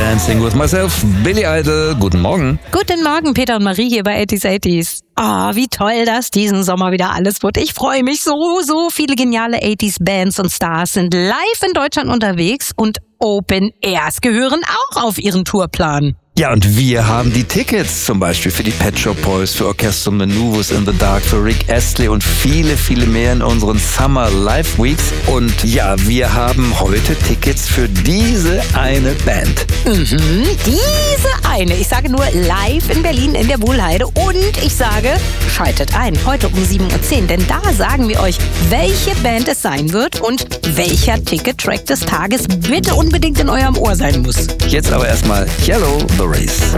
Dancing with Myself, Billy Idol. Guten Morgen. Guten Morgen, Peter und Marie hier bei 80s. Oh, wie toll, dass diesen Sommer wieder alles wird. Ich freue mich so viele geniale 80s Bands und Stars sind live in Deutschland unterwegs und Open Airs gehören auch auf ihren Tourplan. Ja, und wir haben die Tickets zum Beispiel für die Pet Shop Boys, für Orchestral Manoeuvres in the Dark, für Rick Astley und viele mehr in unseren Summer Live Weeks. Und ja, wir haben heute Tickets für diese eine Band. Diese eine. Ich sage nur live in Berlin in der Wohlheide und ich sage, schaltet ein, heute um 7:10 Uhr, denn da sagen wir euch, welche Band es sein wird und welcher Ticket-Track des Tages bitte unbedingt in eurem Ohr sein muss. Jetzt aber erstmal Yellow, The Race.